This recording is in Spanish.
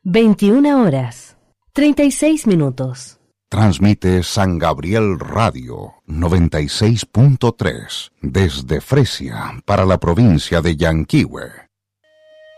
21:36. Transmite San Gabriel Radio 96.3 desde Fresia para la provincia de Yanquihue.